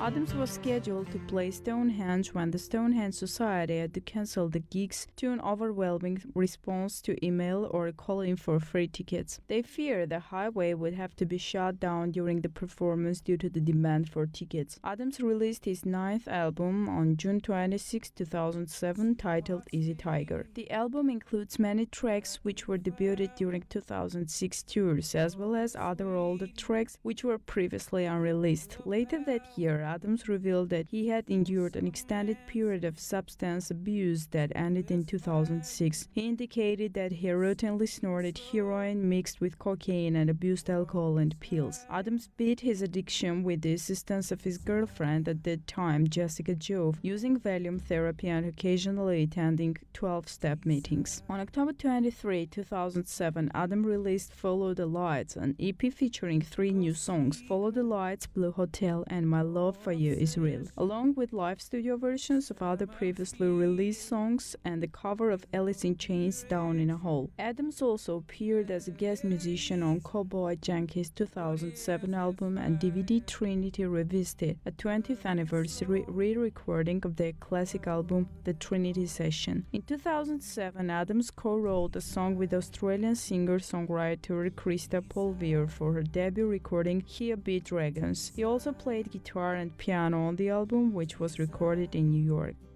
Adams was scheduled to play Stonehenge when the Stonehenge Society had to cancel the gigs to an overwhelming response to email or calling for free tickets. They feared the highway would have to be shut down during the performance due to the demand for tickets. Adams released his ninth album on June 26, 2007, titled Easy Tiger. The album includes many tracks which were debuted during 2006 tours, as well as other older tracks which were previously unreleased. Later that year, Adams revealed that he had endured an extended period of substance abuse that ended in 2006. He indicated that he routinely snorted heroin mixed with cocaine and abused alcohol and pills. Adams beat his addiction with the assistance of his girlfriend at that time, Jessica Jove, using Valium therapy and occasionally attending 12-step meetings. On October 23, 2007, Adams released Follow the Lights, an EP featuring 3 new songs: Follow the Lights, Blue Hotel, and My Love for You Is Real, along with live studio versions of other previously released songs and the cover of Alice in Chains' Down in a Hole. Adams also appeared as a guest musician on Cowboy Junkies' 2007 album and DVD Trinity Revisited, a 20th anniversary re-recording of their classic album, The Trinity Session. In 2007, Adams co-wrote a song with Australian singer-songwriter Krista Polvier for her debut recording Here Be Dragons. He also played guitar and piano on the album, which was recorded in New York.